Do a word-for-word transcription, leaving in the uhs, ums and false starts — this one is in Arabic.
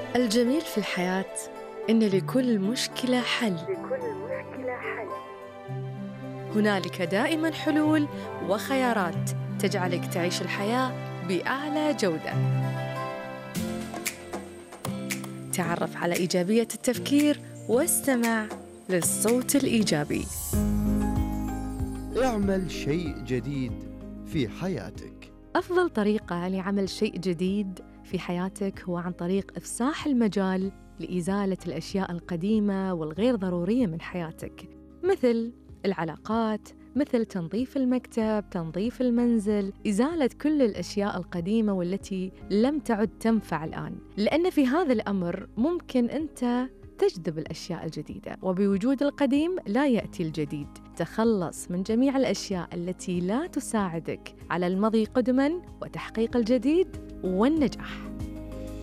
الجميل في الحياة إن لكل مشكلة حل. لكل مشكلة حل. هنالك دائماً حلول وخيارات تجعلك تعيش الحياة بأعلى جودة. تعرف على إيجابية التفكير واستمع للصوت الإيجابي. اعمل شيء جديد في حياتك. أفضل طريقة لعمل شيء جديد في حياتك هو عن طريق إفساح المجال لإزالة الأشياء القديمة والغير ضرورية من حياتك، مثل العلاقات، مثل تنظيف المكتب، تنظيف المنزل، إزالة كل الأشياء القديمة والتي لم تعد تنفع الآن، لأن في هذا الأمر ممكن أنت تجذب الأشياء الجديدة، وبوجود القديم لا يأتي الجديد. تخلص من جميع الأشياء التي لا تساعدك على المضي قدماً وتحقيق الجديد والنجاح.